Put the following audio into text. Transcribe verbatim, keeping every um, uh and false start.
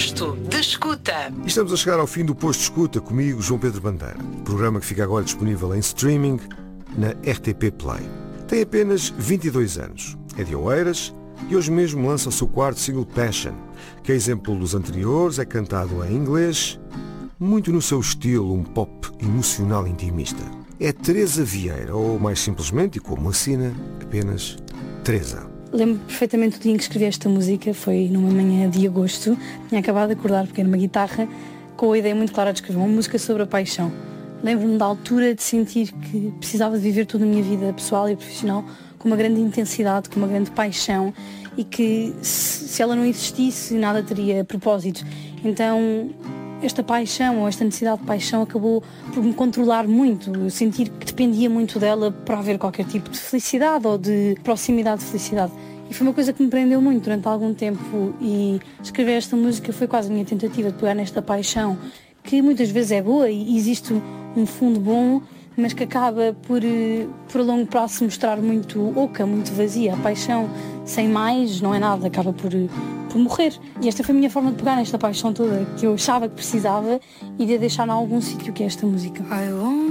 Posto de Escuta. E estamos a chegar ao fim do Posto de Escuta, comigo, João Pedro Bandeira. Programa que fica agora disponível em streaming na R T P Play. Tem apenas vinte e dois anos. É de Oeiras e hoje mesmo lança o seu quarto single Passion, que, a exemplo dos anteriores, é cantado em inglês, muito no seu estilo, um pop emocional intimista. É Teresa Vieira, ou mais simplesmente, e como assina, apenas Teresa. Lembro perfeitamente do dia em que escrevi esta música, foi numa manhã de agosto. Tinha acabado de acordar porque era uma guitarra, com a ideia muito clara de escrever uma música sobre a paixão. Lembro-me da altura de sentir que precisava de viver toda a minha vida pessoal e profissional com uma grande intensidade, com uma grande paixão, e que se ela não existisse nada teria propósito. Então esta paixão, ou esta necessidade de paixão, acabou por me controlar muito. Eu sentir que dependia muito dela para haver qualquer tipo de felicidade ou de proximidade de felicidade. E foi uma coisa que me prendeu muito durante algum tempo, e escrever esta música foi quase a minha tentativa de pegar nesta paixão, que muitas vezes é boa e existe um fundo bom, mas que acaba por, por a longo prazo se mostrar muito oca, muito vazia. A paixão sem mais não é nada, acaba por, por morrer. E esta foi a minha forma de pegar nesta paixão toda que eu achava que precisava e de a deixar em algum sítio, que é esta música.